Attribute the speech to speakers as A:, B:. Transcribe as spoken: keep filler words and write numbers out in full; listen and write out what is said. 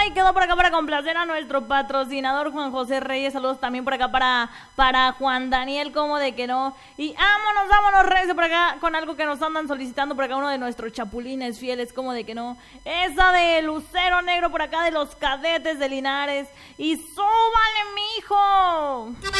A: y quedó por acá para complacer a nuestro patrocinador Juan José Reyes. Saludos también por acá para, para Juan Daniel, como de que no. Y vámonos, vámonos, Reyes, por acá con algo que nos andan solicitando por acá uno de nuestros chapulines fieles, como de que no. Esa de Lucero Negro por acá de los Cadetes de Linares. Y súbale, mijo.